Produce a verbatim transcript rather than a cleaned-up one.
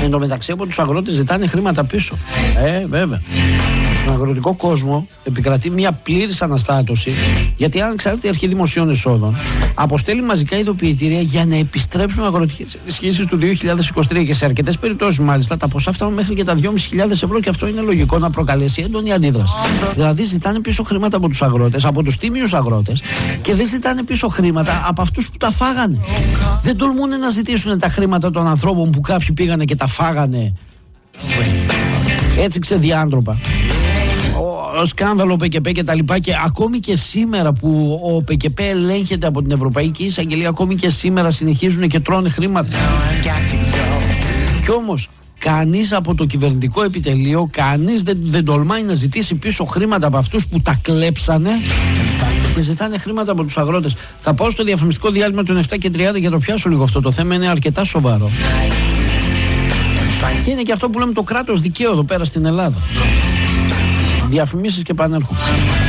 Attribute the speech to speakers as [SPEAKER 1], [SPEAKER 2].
[SPEAKER 1] Εν τω μεταξύ από τους αγρότες ζητάνε χρήματα πίσω. Ε, βέβαια. Στον αγροτικό κόσμο επικρατεί μια πλήρης αναστάτωση, γιατί αν ξέρετε η Αρχή Δημοσίων Εσόδων αποστέλει μαζικά ειδοποιητήρια για να επιστρέψουν αγροτικές ενισχύσεις του δύο χιλιάδες είκοσι τρία και σε αρκετές περιπτώσεις μάλιστα τα ποσά φτάνουν μέχρι και τα δυόμισι χιλιάδες ευρώ και αυτό είναι λογικό να προκαλέσει έντονη αντίδραση. Δηλαδή ζητάνε πίσω χρήματα από τους αγρότες, από τους τίμιους αγρότες και δεν ζητάνε πίσω χρήματα από αυτούς που τα φάγανε. Δεν τολμούν να ζητήσουν τα χρήματα των ανθρώπων που κάποιοι πήγανε και τα φάγανε έτσι ξεδιάντροπα. Ο σκάνδαλο ΠΚΠ και τα λοιπά, και ακόμη και σήμερα που ο ΠΚΠ ελέγχεται από την Ευρωπαϊκή Εισαγγελία, ακόμη και σήμερα συνεχίζουν και τρώνε χρήματα. Κι όμως κανείς από το κυβερνητικό επιτελείο, κανείς δεν, δεν τολμάει να ζητήσει πίσω χρήματα από αυτούς που τα κλέψανε και ζητάνε χρήματα από τους αγρότες. Θα πάω στο διαφημιστικό διάλειμμα των επτά και τριάντα για το πιάσω λίγο αυτό το θέμα, είναι αρκετά σοβαρό. Και είναι και αυτό που λέμε το κράτος δικαίου εδώ πέρα στην Ελλάδα. Διαφημίσεις και επανέρχομαι.